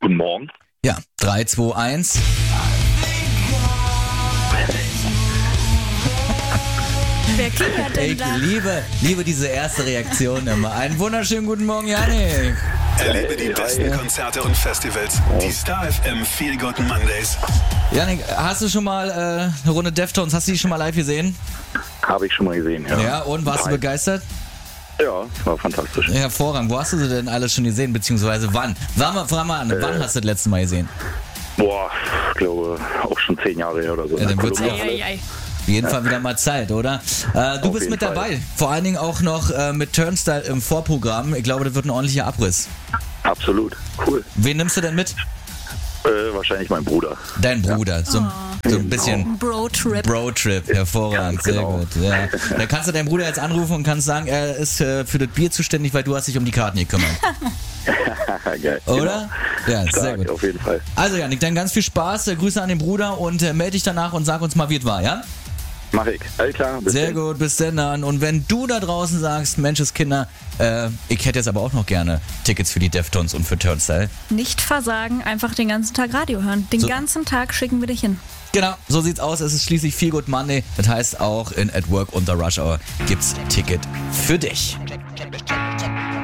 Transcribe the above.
Guten Morgen. Ja, 3, 2, 1. Wer klingelt denn Ich da? liebe diese erste Reaktion immer. Einen wunderschönen guten Morgen, Janik. Erlebe die besten Konzerte und Festivals. Die Star FM Feel Good Mondays. Janik, hast du schon mal eine Runde Deftones, hast du die schon mal live gesehen? Habe ich schon mal gesehen, ja. Ja, und warst du begeistert? Ja, war fantastisch. Hervorragend. Wo hast du sie denn alles schon gesehen, beziehungsweise wann? Frag mal an, wann hast du das letzte Mal gesehen? Boah, ich glaube auch schon 10 Jahre her oder so. Ja, dann wird's Columbia. Ei. Auf jeden Fall wieder mal Zeit, oder? Du Auf bist jeden mit Fall. dabei. Vor allen Dingen auch noch mit Turnstile im Vorprogramm. Ich glaube, das wird ein ordentlicher Abriss. Absolut, cool. Wen nimmst du denn mit? Wahrscheinlich mein Bruder. Dein Bruder. So ein bisschen Bro-Trip. Bro-Trip. Hervorragend. Ganz Sehr genau. gut. Ja. Da kannst du deinen Bruder jetzt anrufen und kannst sagen, er ist für das Bier zuständig, weil du hast dich um die Karten gekümmert. Geil. Oder? Ja, sehr Stark, gut. auf jeden Fall. Also Janik, dann ganz viel Spaß. Grüße an den Bruder und melde dich danach und sag uns mal, wie es war, ja? Mach ich. Alles klar. Bis Sehr dann. gut, bis denn dann. Und wenn du da draußen sagst, Menscheskinder, ich hätte jetzt aber auch noch gerne Tickets für die Deftones und für Turnstile. Nicht versagen, einfach den ganzen Tag Radio hören. Den ganzen Tag schicken wir dich hin. Genau, so sieht's aus. Es ist schließlich Feel Good Monday. Das heißt, auch in At Work unter Rush Hour gibt's Ticket für dich.